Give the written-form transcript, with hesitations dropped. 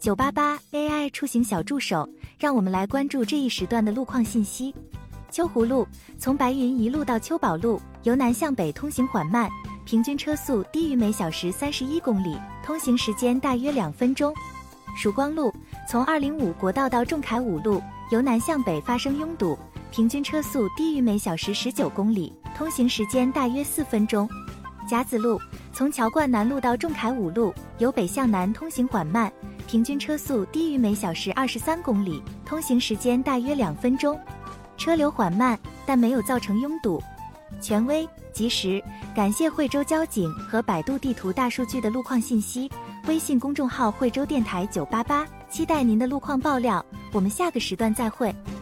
988 AI 出行小助手，让我们来关注这一时段的路况信息。秋湖路从白云一路到秋宝路，由南向北通行缓慢，平均车速低于每小时31公里，通行时间大约2分钟。曙光路从205国道到仲恺五路，由南向北发生拥堵，平均车速低于每小时19公里，通行时间大约4分钟。甲子路从桥冠南路到仲恺五路，由北向南通行缓慢，平均车速低于每小时23公里，通行时间大约2分钟。车流缓慢，但没有造成拥堵。权威、及时，感谢惠州交警和百度地图大数据的路况信息。微信公众号惠州电台988，期待您的路况爆料。我们下个时段再会。